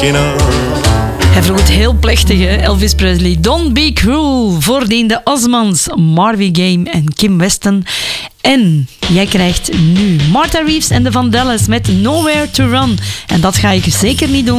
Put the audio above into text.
waking up. Hij vroeg het heel plechtig, hè? Elvis Presley. Don't be cruel. Voordien de Osmonds, Marvin Gaye en Kim Weston. En jij krijgt nu Martha Reeves en de Vandellas met Nowhere to Run. En dat ga ik zeker niet doen